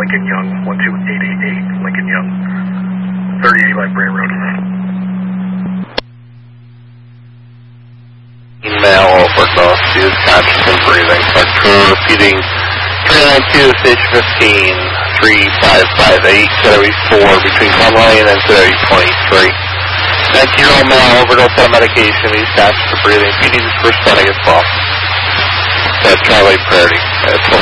Lincoln Young, 12888, Lincoln Young, 3085 Bray Road. Email over North is conscious and breathing. Archer repeating 392, station 15, 3558, Saturday 4 between Conway and then Saturday 23. 90 mile overdose on medication. He's conscious and breathing. If you need his first stunning as well. That's Charlie Priority.